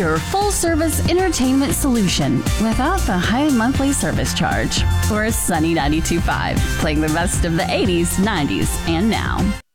your full-service entertainment solution without the high monthly service charge. We're Sunny 92.5, playing the best of the 80s, 90s, and now.